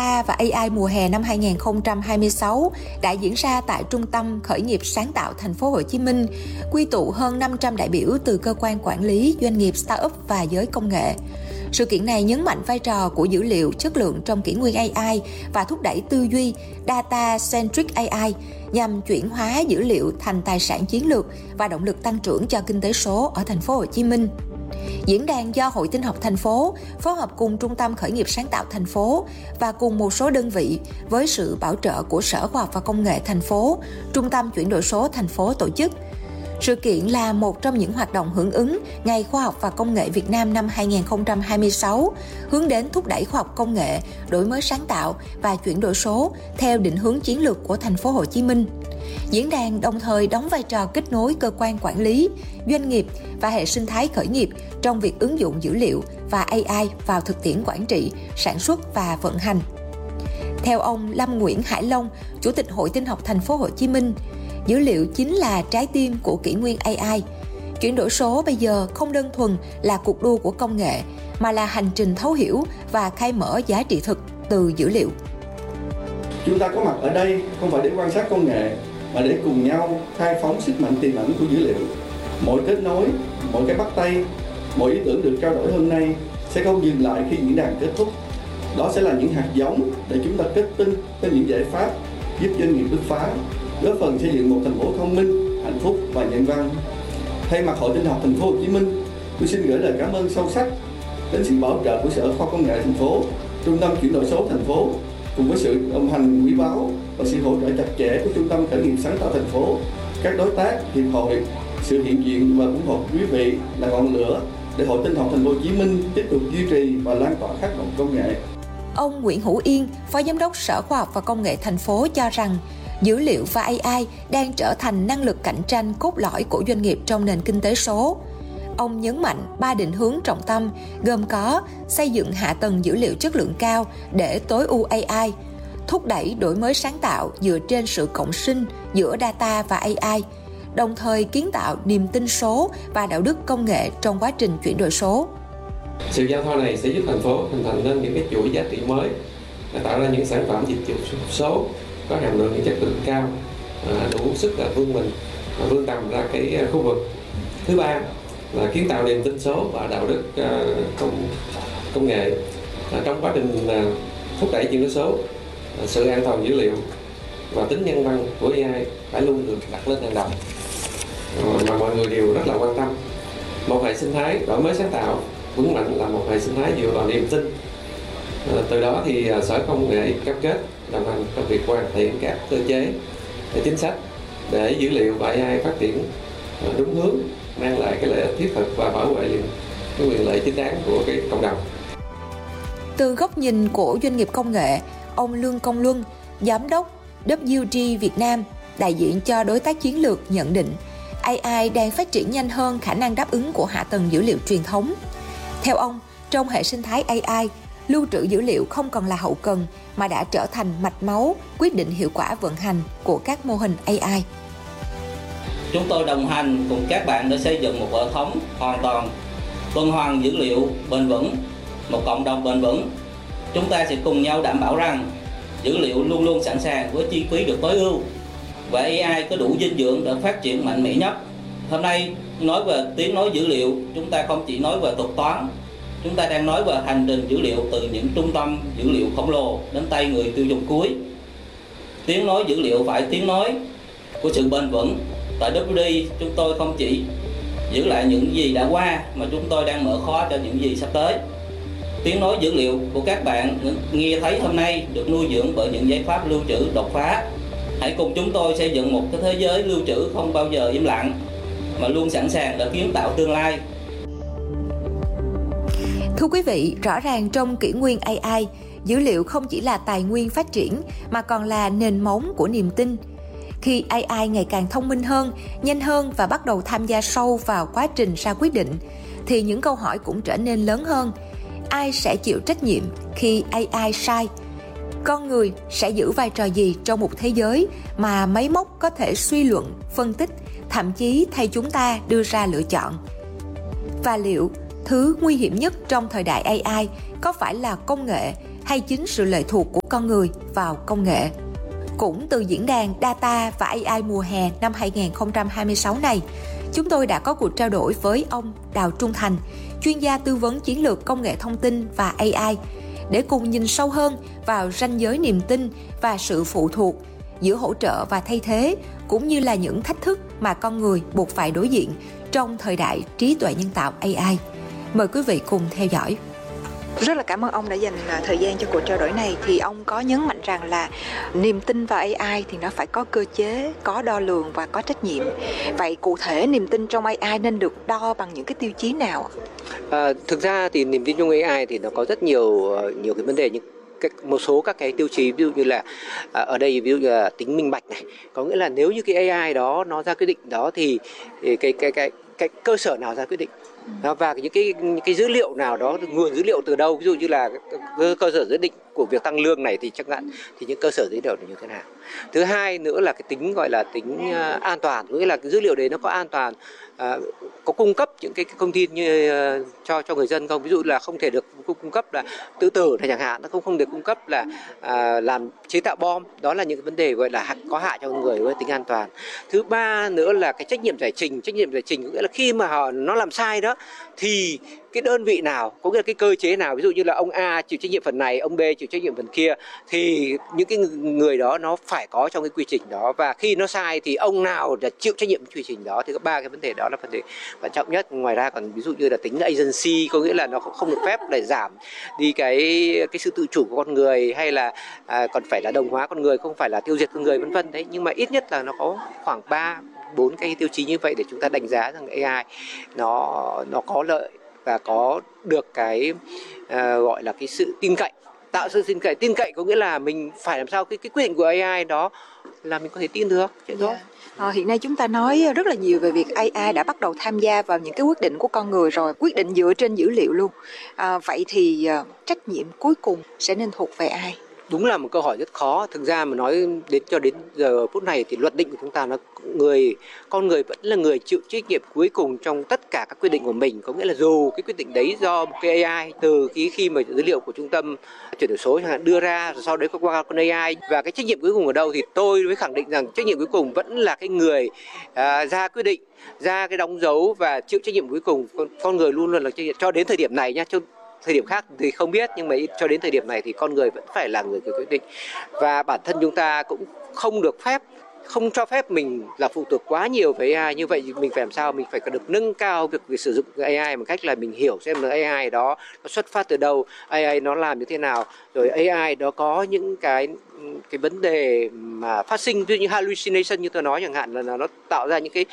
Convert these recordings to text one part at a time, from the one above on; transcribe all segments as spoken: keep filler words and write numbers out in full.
Data và a i mùa hè năm hai nghìn không trăm hai mươi sáu đã diễn ra tại Trung tâm Khởi nghiệp Sáng tạo Thành phố Hồ Chí Minh, quy tụ hơn năm trăm đại biểu từ cơ quan quản lý, doanh nghiệp, startup và giới công nghệ. Sự kiện này nhấn mạnh vai trò của dữ liệu chất lượng trong kỷ nguyên a i và thúc đẩy tư duy Data-centric a i nhằm chuyển hóa dữ liệu thành tài sản chiến lược và động lực tăng trưởng cho kinh tế số ở Thành phố Hồ Chí Minh. Diễn đàn do Hội Tin học thành phố phối hợp cùng Trung tâm Khởi nghiệp Sáng tạo thành phố và cùng một số đơn vị với sự bảo trợ của Sở Khoa học và Công nghệ thành phố, Trung tâm Chuyển đổi số thành phố tổ chức. Sự kiện là một trong những hoạt động hưởng ứng Ngày Khoa học và Công nghệ Việt Nam năm hai nghìn không trăm hai mươi sáu, hướng đến thúc đẩy khoa học công nghệ, đổi mới sáng tạo và chuyển đổi số theo định hướng chiến lược của Thành phố Hồ Chí Minh. Diễn đàn đồng thời đóng vai trò kết nối cơ quan quản lý, doanh nghiệp và hệ sinh thái khởi nghiệp trong việc ứng dụng dữ liệu và a i vào thực tiễn quản trị, sản xuất và vận hành. Theo ông Lâm Nguyễn Hải Long, Chủ tịch Hội Tin học Thành phố Hồ Chí Minh, dữ liệu chính là trái tim của kỷ nguyên a i. Chuyển đổi số bây giờ không đơn thuần là cuộc đua của công nghệ, mà là hành trình thấu hiểu và khai mở giá trị thực từ dữ liệu. Chúng ta có mặt ở đây không phải để quan sát công nghệ, mà để cùng nhau khai phóng sức mạnh tiềm ẩn của dữ liệu. Mỗi kết nối, mỗi cái bắt tay, mỗi ý tưởng được trao đổi hôm nay sẽ không dừng lại khi diễn đàn kết thúc. Đó sẽ là những hạt giống để chúng ta kết tinh với những giải pháp giúp doanh nghiệp bứt phá, góp phần xây dựng một thành phố thông minh, hạnh phúc và nhân văn. Thay mặt Hội Tin học Thành phố Hồ Chí Minh, tôi xin gửi lời cảm ơn sâu sắc đến sự bảo trợ của Sở Khoa học Công nghệ thành phố, Trung tâm Chuyển đổi số thành phố, cùng với sự đồng hành quý báu và sự hỗ trợ chặt chẽ của Trung tâm Khởi nghiệp Sáng tạo thành phố, các đối tác, hiệp hội, sự hiện diện và ủng hộ của quý vị là ngọn lửa để Hội Tin học Thành phố Hồ Chí Minh tiếp tục duy trì và lan tỏa khát vọng công nghệ. Ông Nguyễn Hữu Yên, Phó Giám đốc Sở Khoa học và Công nghệ thành phố cho rằng dữ liệu và a i đang trở thành năng lực cạnh tranh cốt lõi của doanh nghiệp trong nền kinh tế số. Ông nhấn mạnh ba định hướng trọng tâm gồm có xây dựng hạ tầng dữ liệu chất lượng cao để tối ưu a i, thúc đẩy đổi mới sáng tạo dựa trên sự cộng sinh giữa data và a i, đồng thời kiến tạo niềm tin số và đạo đức công nghệ trong quá trình chuyển đổi số. Sự giao thoa này sẽ giúp thành phố hình thành nên những cái chuỗi giá trị mới, tạo ra những sản phẩm dịch vụ số có hàm lượng chất lượng cao, đủ sức là vươn mình vươn tầm ra cái khu vực. Thứ ba là kiến tạo niềm tin số và đạo đức công công nghệ. Trong quá trình thúc đẩy chuyển đổi số, sự an toàn dữ liệu và tính nhân văn của a i phải luôn được đặt lên hàng đầu, mà mọi người đều rất là quan tâm. Một hệ sinh thái đổi mới sáng tạo vững mạnh là một hệ sinh thái dựa vào niềm tin. Từ đó thì Sở Công nghệ cam kết đồng hành trong việc hoàn thiện các cơ chế, chính sách để dữ liệu và a i phát triển đúng hướng, mang lại cái lợi ích thiết thực và bảo vệ cái quyền lợi chính đáng của cái cộng đồng. Từ góc nhìn của doanh nghiệp công nghệ, ông Lương Công Luân, Giám đốc vê kép giê Việt Nam, đại diện cho đối tác chiến lược nhận định a i đang phát triển nhanh hơn khả năng đáp ứng của hạ tầng dữ liệu truyền thống. Theo ông, trong hệ sinh thái a i, lưu trữ dữ liệu không còn là hậu cần mà đã trở thành mạch máu quyết định hiệu quả vận hành của các mô hình a i. Chúng tôi đồng hành cùng các bạn để xây dựng một hệ thống hoàn toàn tuần hoàn dữ liệu bền vững, một cộng đồng bền vững. Chúng ta sẽ cùng nhau đảm bảo rằng dữ liệu luôn luôn sẵn sàng với chi phí được tối ưu và a i có đủ dinh dưỡng để phát triển mạnh mẽ nhất. Hôm nay nói về tiếng nói dữ liệu, chúng ta không chỉ nói về thuật toán, chúng ta đang nói về hành trình dữ liệu từ những trung tâm dữ liệu khổng lồ đến tay người tiêu dùng cuối. Tiếng nói dữ liệu phải tiếng nói của sự bền vững. Tại vê kép đê, chúng tôi không chỉ giữ lại những gì đã qua mà chúng tôi đang mở khóa cho những gì sắp tới. Tiếng nói dữ liệu của các bạn nghe thấy hôm nay được nuôi dưỡng bởi những giải pháp lưu trữ đột phá. Hãy cùng chúng tôi xây dựng một cái thế giới lưu trữ không bao giờ im lặng, mà luôn sẵn sàng để kiến tạo tương lai. Thưa quý vị, rõ ràng trong kỷ nguyên a i, dữ liệu không chỉ là tài nguyên phát triển mà còn là nền móng của niềm tin. Khi a i ngày càng thông minh hơn, nhanh hơn và bắt đầu tham gia sâu vào quá trình ra quyết định, thì những câu hỏi cũng trở nên lớn hơn. Ai sẽ chịu trách nhiệm khi a i sai? Con người sẽ giữ vai trò gì trong một thế giới mà máy móc có thể suy luận, phân tích, thậm chí thay chúng ta đưa ra lựa chọn? Và liệu thứ nguy hiểm nhất trong thời đại a i có phải là công nghệ hay chính sự lệ thuộc của con người vào công nghệ. Cũng từ diễn đàn Data và a i mùa hè năm hai không hai sáu này, chúng tôi đã có cuộc trao đổi với ông Đào Trung Thành, chuyên gia tư vấn chiến lược công nghệ thông tin và a i, để cùng nhìn sâu hơn vào ranh giới niềm tin và sự phụ thuộc giữa hỗ trợ và thay thế, cũng như là những thách thức mà con người buộc phải đối diện trong thời đại trí tuệ nhân tạo a i. Mời quý vị cùng theo dõi. Rất là cảm ơn ông đã dành thời gian cho cuộc trao đổi này. Thì ông có nhấn mạnh rằng là niềm tin vào a i thì nó phải có cơ chế, có đo lường và có trách nhiệm. Vậy cụ thể niềm tin trong a i nên được đo bằng những cái tiêu chí nào? À, thực ra thì niềm tin trong a i thì nó có rất nhiều nhiều cái vấn đề, nhưng một số các cái tiêu chí, ví dụ như là à, ở đây ví dụ như là tính minh bạch này, có nghĩa là nếu như cái a i đó nó ra quyết định đó thì, thì cái cái cái cái cơ sở nào ra quyết định. Đó, và những cái những cái dữ liệu nào đó, nguồn dữ liệu từ đâu, ví dụ như là cơ, cơ sở quyết định của việc tăng lương này thì chắc chắn thì những cơ sở dữ liệu là như thế nào. Thứ hai nữa là cái tính gọi là tính uh, an toàn, nghĩa là cái dữ liệu đấy nó có an toàn, uh, có cung cấp những cái, cái thông tin như uh, cho cho người dân không, ví dụ là không thể được cung cấp là tự tử này chẳng hạn, nó không không được cung cấp là uh, làm chế tạo bom, đó là những cái vấn đề gọi là có hại cho người với tính an toàn. Thứ ba nữa là cái trách nhiệm giải trình, trách nhiệm giải trình nghĩa là khi mà họ nó làm sai đó thì cái đơn vị nào, có nghĩa là cái cơ chế nào, ví dụ như là ông A chịu trách nhiệm phần này, ông B chịu trách nhiệm phần kia, thì những cái người đó nó phải có trong cái quy trình đó, và khi nó sai thì ông nào là chịu trách nhiệm quy trình đó. Thì có ba cái vấn đề đó là vấn đề quan trọng nhất. Ngoài ra còn ví dụ như là tính agency, có nghĩa là nó không được phép để giảm đi cái cái sự tự chủ của con người, hay là à, còn phải là đồng hóa con người, không phải là tiêu diệt con người, vân vân đấy. Nhưng mà ít nhất là nó có khoảng ba bốn cái tiêu chí như vậy để chúng ta đánh giá rằng a i nó nó có lợi và có được cái uh, gọi là cái sự tin cậy, tạo sự tin cậy. Tin cậy có nghĩa là mình phải làm sao cái cái quyết định của a i đó là mình có thể tin được, chuyện đó. Yeah. À, hiện nay chúng ta nói rất là nhiều về việc a i đã bắt đầu tham gia vào những cái quyết định của con người rồi, quyết định dựa trên dữ liệu luôn. À, vậy thì uh, trách nhiệm cuối cùng sẽ nên thuộc về ai? Đúng là một câu hỏi rất khó. Thực ra mà nói đến cho đến giờ phút này thì luật định của chúng ta nó người con người vẫn là người chịu trách nhiệm cuối cùng trong tất cả các quyết định của mình. Có nghĩa là dù cái quyết định đấy do một cái a i, từ khi khi mà dữ liệu của trung tâm chuyển đổi số chẳng hạn đưa ra, rồi sau đấy qua con a i, và cái trách nhiệm cuối cùng ở đâu thì tôi mới khẳng định rằng trách nhiệm cuối cùng vẫn là cái người à, ra quyết định, ra cái đóng dấu và chịu trách nhiệm cuối cùng. Con, con người luôn luôn là trách nhiệm cho đến thời điểm này nhá. Thời điểm khác thì không biết, nhưng mà cho đến thời điểm này thì con người vẫn phải là người quyết định. Và bản thân chúng ta cũng không được phép, không cho phép mình là phụ thuộc quá nhiều với a i. Như vậy mình phải làm sao? Mình phải được nâng cao việc, việc sử dụng a i một cách là mình hiểu xem là a i đó nó xuất phát từ đâu, a i nó làm như thế nào, rồi a i đó có những cái cái vấn đề mà phát sinh, ví dụ như hallucination như tôi nói chẳng hạn, là, là nó tạo ra những cái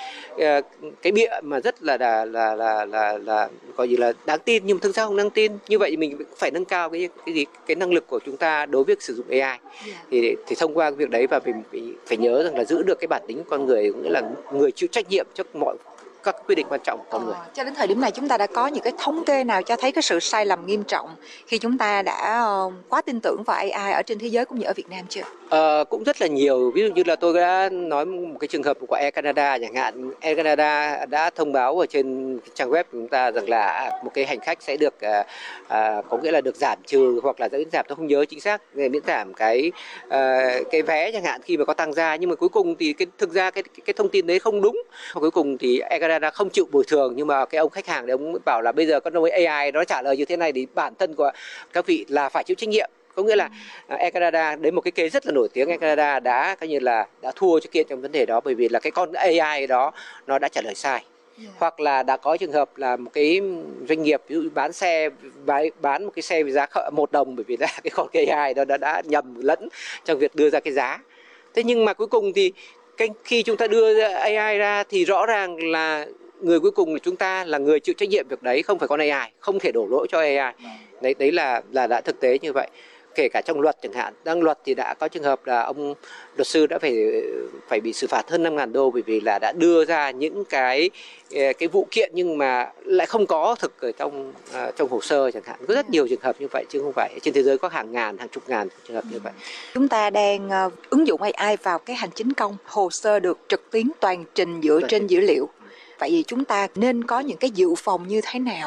cái bịa mà rất là là là là là, là gọi như là đáng tin, nhưng mà thực ra không đáng tin. Như vậy mình phải nâng cao cái cái gì cái năng lực của chúng ta đối với việc sử dụng a i. Yeah. thì thì thông qua cái việc đấy, và mình phải, phải nhớ rằng là giữ được cái bản tính con người, nghĩa là người chịu trách nhiệm trước mọi các quyết định quan trọng của con người. À, cho đến thời điểm này chúng ta đã có những cái thống kê nào cho thấy cái sự sai lầm nghiêm trọng khi chúng ta đã uh, quá tin tưởng vào a i ở trên thế giới cũng như ở Việt Nam chưa? À, cũng rất là nhiều. Ví dụ như là tôi đã nói một cái trường hợp của Air Canada chẳng hạn. Air Canada đã thông báo ở trên trang web của chúng ta rằng là một cái hành khách sẽ được à, à, có nghĩa là được giảm trừ, hoặc là miễn giảm, tôi không nhớ chính xác, miễn giảm cái à, cái vé chẳng hạn khi mà có tăng giá. Nhưng mà cuối cùng thì cái thực ra cái cái thông tin đấy không đúng. Và cuối cùng thì Air Canada không chịu bồi thường, nhưng mà cái ông khách hàng đấy ông bảo là bây giờ con a i nó trả lời như thế này thì bản thân của các vị là phải chịu trách nhiệm. Có nghĩa là Air Canada, đến một cái case rất là nổi tiếng, Air Canada đã coi như là đã thua cho kiện trong vấn đề đó, bởi vì là cái con a i đó nó đã trả lời sai. Yeah. Hoặc là đã có trường hợp là một cái doanh nghiệp ví dụ bán xe, bán một cái xe với giá một đồng, bởi vì là cái con a i đó đã, đã nhầm lẫn trong việc đưa ra cái giá. Thế nhưng mà cuối cùng thì cái, khi chúng ta đưa a i ra thì rõ ràng là người cuối cùng là chúng ta là người chịu trách nhiệm việc đấy, không phải con a i, không thể đổ lỗi cho a i. Đấy, đấy là là đã thực tế như vậy. Kể cả trong luật chẳng hạn, đang luật thì đã có trường hợp là ông luật sư đã phải phải bị xử phạt hơn năm nghìn đô, bởi vì là đã đưa ra những cái cái vụ kiện nhưng mà lại không có thực ở trong uh, trong hồ sơ chẳng hạn. Có rất nhiều trường hợp như vậy, chứ không phải trên thế giới có hàng ngàn, hàng chục ngàn trường hợp như vậy. Chúng ta đang uh, ứng dụng a i vào cái hành chính công, hồ sơ được trực tuyến toàn trình dựa trên dữ liệu. Vậy thì chúng ta nên có những cái dự phòng như thế nào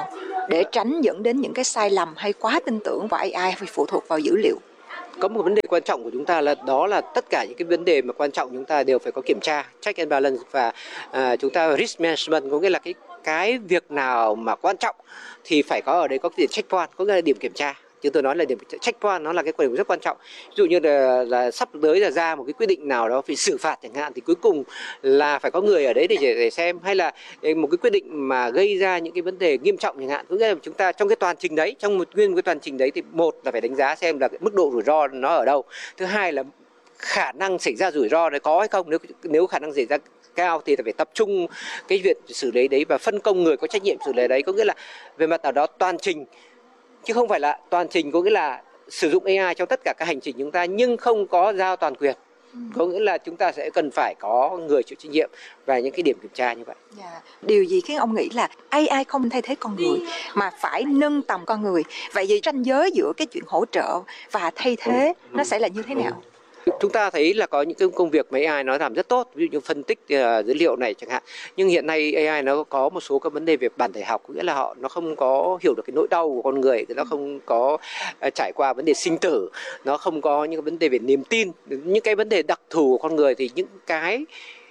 để tránh dẫn đến những cái sai lầm hay quá tin tưởng vào a i vì phụ thuộc vào dữ liệu? Có một vấn đề quan trọng của chúng ta là đó là tất cả những cái vấn đề mà quan trọng chúng ta đều phải có kiểm tra, check and balance, và à, chúng ta risk management, có nghĩa là cái cái việc nào mà quan trọng thì phải có ở đây có cái điểm checkpoint, có nghĩa là điểm kiểm tra. Chứ tôi nói là điểm checkpoint nó là cái điểm rất quan trọng. Ví dụ như là, là sắp tới là ra một cái quyết định nào đó phải xử phạt chẳng hạn, thì cuối cùng là phải có người ở đấy để, để xem, hay là một cái quyết định mà gây ra những cái vấn đề nghiêm trọng chẳng hạn. Có nghĩa là chúng ta trong cái toàn trình đấy, trong một nguyên một cái toàn trình đấy thì một là phải đánh giá xem là cái mức độ rủi ro nó ở đâu. Thứ hai là khả năng xảy ra rủi ro đấy có hay không. Nếu nếu khả năng xảy ra cao thì phải tập trung cái việc xử lý đấy và phân công người có trách nhiệm xử lý đấy. Có nghĩa là về mặt nào đó toàn trình, chứ không phải là toàn trình có nghĩa là sử dụng a i trong tất cả các hành trình chúng ta nhưng không có giao toàn quyền. Có nghĩa là chúng ta sẽ cần phải có người chịu trách nhiệm và những cái điểm kiểm tra như vậy. Yeah. Điều gì khiến ông nghĩ là a i không thay thế con người mà phải nâng tầm con người? Vậy thì ranh giới giữa cái chuyện hỗ trợ và thay thế nó sẽ là như thế nào? Chúng ta thấy là có những cái công việc mà a i nó làm rất tốt, ví dụ như phân tích uh, dữ liệu này chẳng hạn. Nhưng hiện nay a i nó có một số các vấn đề về bản thể học, có nghĩa là họ nó không có hiểu được cái nỗi đau của con người, nó không có uh, trải qua vấn đề sinh tử, nó không có những cái vấn đề về niềm tin, những cái vấn đề đặc thù của con người, thì những cái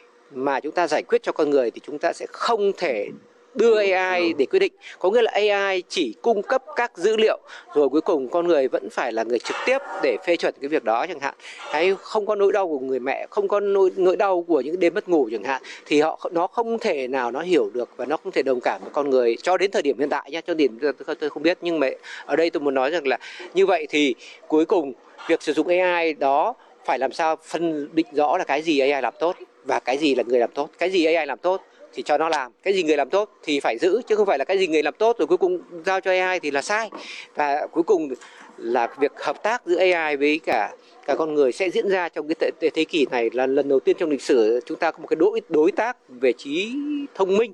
mà chúng ta giải quyết cho con người thì chúng ta sẽ không thể đưa a i để quyết định. Có nghĩa là a i chỉ cung cấp các dữ liệu, rồi cuối cùng con người vẫn phải là người trực tiếp để phê chuẩn cái việc đó chẳng hạn. Hay không có nỗi đau của người mẹ, không có nỗi, nỗi đau của những đêm mất ngủ chẳng hạn, thì họ nó không thể nào nó hiểu được và nó không thể đồng cảm với con người cho đến thời điểm hiện tại nhá, cho đến tôi, tôi không biết. Nhưng mà ở đây tôi muốn nói rằng là như vậy thì cuối cùng việc sử dụng a i đó phải làm sao phân định rõ là cái gì a i làm tốt và cái gì là người làm tốt. Cái gì a i làm tốt thì cho nó làm, cái gì người làm tốt thì phải giữ, chứ không phải là cái gì người làm tốt rồi cuối cùng giao cho a i thì là sai. Và cuối cùng là việc hợp tác giữa a i với cả cả con người sẽ diễn ra trong cái thế, thế kỷ này, là lần đầu tiên trong lịch sử chúng ta có một cái đối đối tác về trí thông minh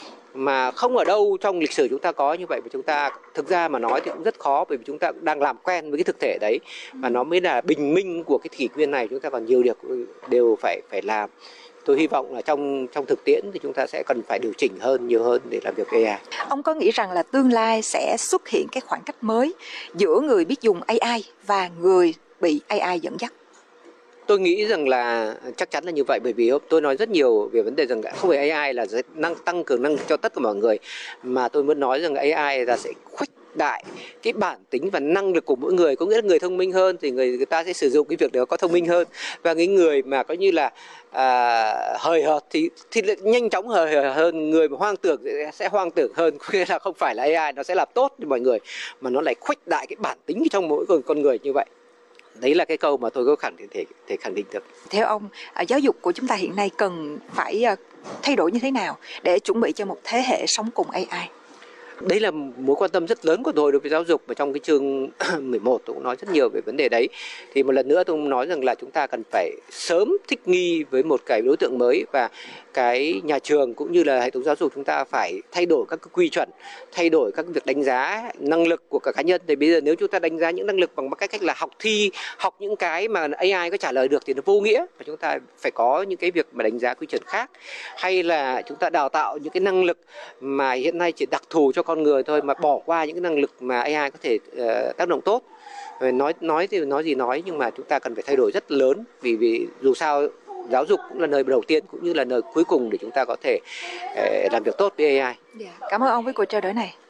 mà không ở đâu trong lịch sử chúng ta có như vậy. Và chúng ta thực ra mà nói thì cũng rất khó, bởi vì chúng ta đang làm quen với cái thực thể đấy, và nó mới là bình minh của cái kỷ nguyên này. Chúng ta còn nhiều điều đều phải phải làm. Tôi hy vọng là trong trong thực tiễn thì chúng ta sẽ cần phải điều chỉnh hơn, nhiều hơn để làm việc a i. Ông có nghĩ rằng là tương lai sẽ xuất hiện cái khoảng cách mới giữa người biết dùng a i và người bị a i dẫn dắt? Tôi nghĩ rằng là chắc chắn là như vậy, bởi vì tôi nói rất nhiều về vấn đề rằng không phải a i là sẽ năng tăng cường năng cho tất cả mọi người, mà tôi muốn nói rằng a i là sẽ khuếch đại cái bản tính và năng lực của mỗi người. Có nghĩa là người thông minh hơn thì người, người ta sẽ sử dụng cái việc đó có thông minh hơn, và cái người mà coi như là à, hời hợt thì thì nhanh chóng hời hợt hơn, người mà hoang tưởng sẽ hoang tưởng hơn. Có nghĩa là không phải là a i nó sẽ làm tốt cho mọi người, mà nó lại khuếch đại cái bản tính trong mỗi con, con người như vậy. Đấy là cái câu mà tôi có khẳng định thể, thể khẳng định được. Theo ông, giáo dục của chúng ta hiện nay cần phải thay đổi như thế nào để chuẩn bị cho một thế hệ sống cùng a i? Đấy là mối quan tâm rất lớn của tôi đối với giáo dục, và trong cái chương mười một tôi cũng nói rất nhiều về vấn đề đấy. Thì một lần nữa tôi cũng nói rằng là chúng ta cần phải sớm thích nghi với một cái đối tượng mới, và cái nhà trường cũng như là hệ thống giáo dục chúng ta phải thay đổi các cái quy chuẩn, thay đổi các việc đánh giá năng lực của cả cá nhân. Thì bây giờ nếu chúng ta đánh giá những năng lực bằng cách cách là học thi, học những cái mà a i có trả lời được thì nó vô nghĩa, và chúng ta phải có những cái việc mà đánh giá quy chuẩn khác, hay là chúng ta đào tạo những cái năng lực mà hiện nay chỉ đặc thù cho con người thôi, mà bỏ qua những cái năng lực mà a i có thể uh, tác động tốt. Nói nói thì nói gì nói, nhưng mà chúng ta cần phải thay đổi rất lớn, vì vì dù sao giáo dục cũng là nơi đầu tiên cũng như là nơi cuối cùng để chúng ta có thể uh, làm việc tốt với a i. Yeah. Cảm ơn ông với cuộc trao đổi này.